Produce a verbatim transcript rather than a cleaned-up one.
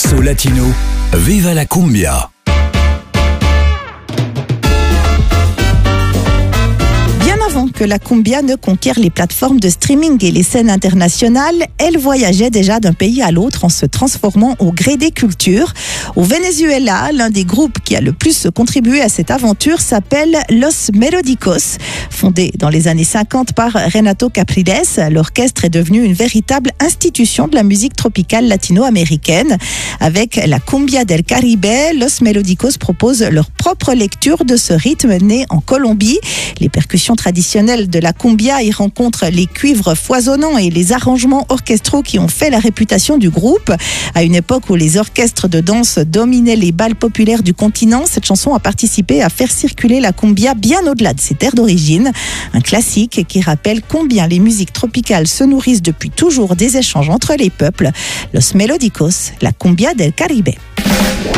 Expresso Latino, Viva la Cumbia. Avant que la cumbia ne conquiert les plateformes de streaming et les scènes internationales, elle voyageait déjà d'un pays à l'autre en se transformant au gré des cultures. Au Venezuela, l'un des groupes qui a le plus contribué à cette aventure s'appelle Los Melodicos. Fondé dans les années cinquante par Renato Capriles, l'orchestre est devenu une véritable institution de la musique tropicale latino-américaine. Avec la Cumbia del Caribe, Los Melodicos proposent leur propre lecture de ce rythme né en Colombie. Les percussions traditionnelles de la cumbia y rencontrent les cuivres foisonnants et les arrangements orchestraux qui ont fait la réputation du groupe. À une époque où les orchestres de danse dominaient les bals populaires du continent, cette chanson a participé à faire circuler la cumbia bien au-delà de ses terres d'origine. Un classique qui rappelle combien les musiques tropicales se nourrissent depuis toujours des échanges entre les peuples. Los Melodicos, la Cumbia del Caribe.